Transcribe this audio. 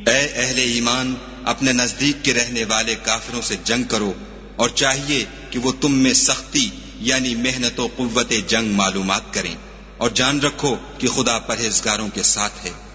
ऐ अहले ईमान, अपने नजदीक के रहने वाले काफिरों से जंग करो और चाहिए कि वो तुम में सख्ती यानी मेहनत और कुव्वत जंग मालूमात करें, और जान रखो कि खुदा परहेजगारों के साथ है।